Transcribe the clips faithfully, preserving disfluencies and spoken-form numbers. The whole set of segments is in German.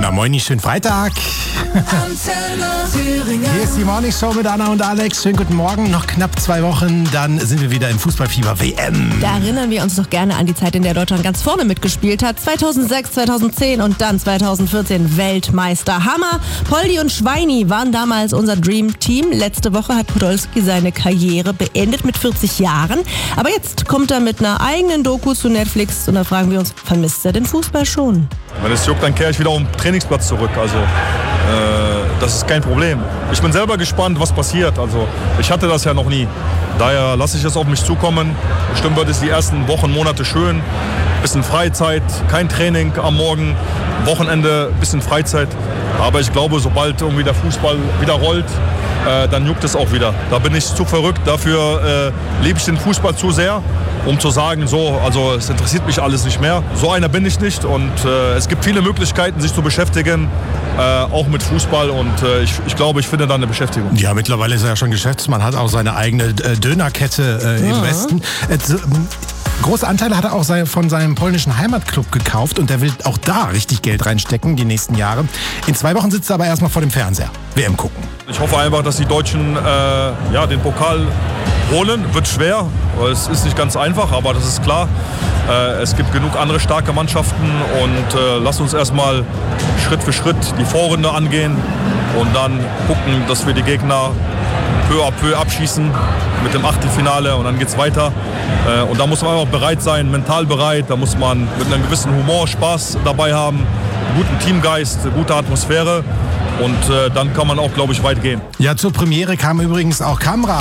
Na moini, schönen Freitag. Hier ist die Morning Show mit Anna und Alex. Schönen guten Morgen. Noch knapp zwei Wochen, dann sind wir wieder im Fußballfieber W M. Da erinnern wir uns doch gerne an die Zeit, in der Deutschland ganz vorne mitgespielt hat. zweitausendsechs, zweitausendzehn und dann zweitausendvierzehn Weltmeister. Hammer, Poldi und Schweini waren damals unser Dream Team. Letzte Woche hat Podolski seine Karriere beendet mit vierzig Jahren. Aber jetzt kommt er mit einer eigenen Doku zu Netflix und da fragen wir uns, vermisst er den Fußball schon? Wenn es juckt, dann kehre ich wieder auf den Trainingsplatz zurück. Also äh, das ist kein Problem. Ich bin selber gespannt, was passiert. Also ich hatte das ja noch nie. Daher lasse ich es auf mich zukommen. Bestimmt wird es die ersten Wochen, Monate schön. Bisschen Freizeit, kein Training am Morgen, Wochenende, bisschen Freizeit. Aber ich glaube, sobald irgendwie der Fußball wieder rollt, äh, dann juckt es auch wieder. Da bin ich zu verrückt. Dafür äh, liebe ich den Fußball zu sehr, um zu sagen, so, also es interessiert mich alles nicht mehr. So einer bin ich nicht und äh, es gibt viele Möglichkeiten, sich zu beschäftigen, äh, auch mit Fußball und äh, ich, ich glaube, ich finde da eine Beschäftigung. Ja, mittlerweile ist er ja schon Geschäftsmann, hat auch seine eigene äh, Dönerkette äh, im Ja. Westen. Äh, so, Große Anteile hat er auch sei- von seinem polnischen Heimatclub gekauft und der will auch da richtig Geld reinstecken die nächsten Jahre. In zwei Wochen sitzt er aber erstmal vor dem Fernseher. W M gucken. Ich hoffe einfach, dass die Deutschen äh, ja, den Pokal holen. Wird schwer, es ist nicht ganz einfach, aber das ist klar. Äh, es gibt genug andere starke Mannschaften und äh, lass uns erstmal Schritt für Schritt die Vorrunde angehen und dann gucken, dass wir die Gegner peu à peu abschießen mit dem Achtelfinale und dann geht's weiter. Äh, und da muss man einfach bereit sein, mental bereit, da muss man mit einem gewissen Humor, Spaß dabei haben, guten Teamgeist, gute Atmosphäre. Und äh, dann kann man auch, glaube ich, weit gehen. Ja, zur Premiere kam übrigens auch Kamrat.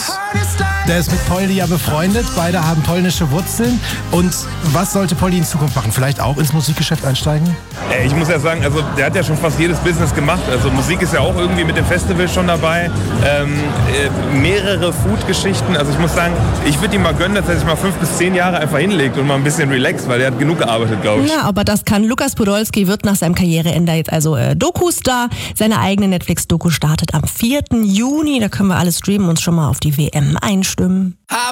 Der ist mit Poldi ja befreundet. Beide haben polnische Wurzeln. Und was sollte Poldi in Zukunft machen? Vielleicht auch ins Musikgeschäft einsteigen? Ey, Ich muss ja sagen, also der hat ja schon fast jedes Business gemacht. Also Musik ist ja auch irgendwie mit dem Festival schon dabei. Ähm, äh, mehrere Food-Geschichten. Also ich muss sagen, ich würde ihm mal gönnen, dass er sich mal fünf bis zehn Jahre einfach hinlegt und mal ein bisschen relaxt, weil der hat genug gearbeitet, glaube ich. Ja, aber das kann. Lukas Podolski wird nach seinem Karriereende jetzt also äh, Doku-Star. Seine eigene Netflix-Doku startet am vierten Juni. Da können wir alle streamen und uns schon mal auf die W M einstimmen.